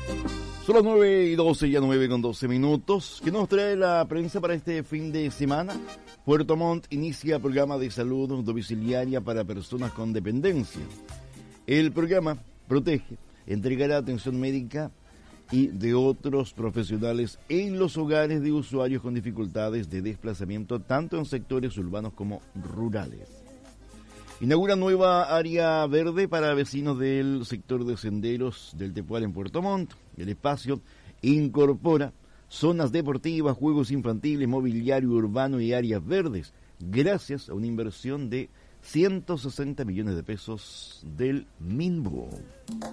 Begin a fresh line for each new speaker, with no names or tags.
Son las 9:12, ya 9:12 minutos. ¿Qué nos trae la prensa para este fin de semana? Puerto Montt inicia programa de salud domiciliaria para personas con dependencia. El programa Protege entregará atención médica y de otros profesionales en los hogares de usuarios con dificultades de desplazamiento, tanto en sectores urbanos como rurales. Inaugura nueva área verde para vecinos del sector de senderos del Tepual en Puerto Montt. El espacio incorpora zonas deportivas, juegos infantiles, mobiliario urbano y áreas verdes, gracias a una inversión de 160 millones de pesos del MINBU.